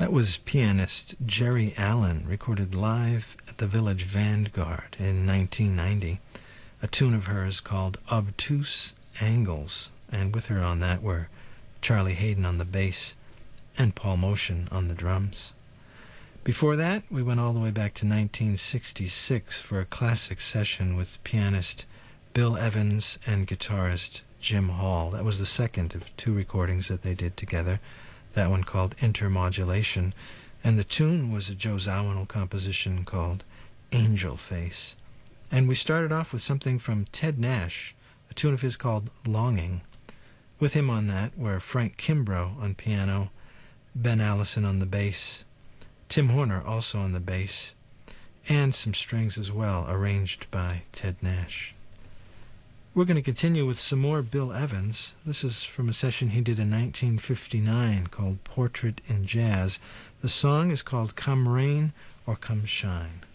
That was pianist Jerry Allen, recorded live at the Village Vanguard in 1990, a tune of hers called Obtuse Angles, and with her on that were Charlie Haydn on the bass and Paul Motian on the drums. Before that, we went all the way back to 1966 for a classic session with pianist Bill Evans and guitarist Jim Hall. That was the second of two recordings that they did together, that one called Intermodulation, and the tune was a Joe Zawinul composition called Angel Face. And we started off with something from Ted Nash, a tune of his called Longing. With him on that were Frank Kimbrough on piano, Ben Allison on the bass, Tim Horner also on the bass, and some strings as well, arranged by Ted Nash. We're going to continue with some more Bill Evans. This is from a session he did in 1959 called Portrait in Jazz. The song is called Come Rain or Come Shine.